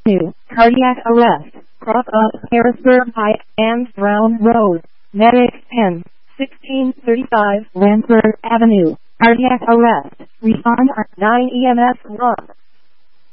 Avenue, cardiac arrest, cross of Harrisburg Pike and Brown Road, medic 10, 1635 Lansford Avenue, cardiac arrest, respond at 9 EMS 1.